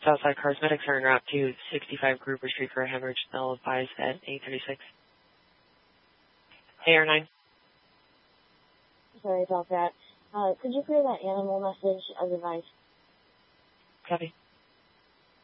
Southside Cosmetics are en route to 65 Grouper Street for a hemorrhage. They'll advise at 8:36. AR9. Sorry about that. Could you clear that animal message as advised? Copy.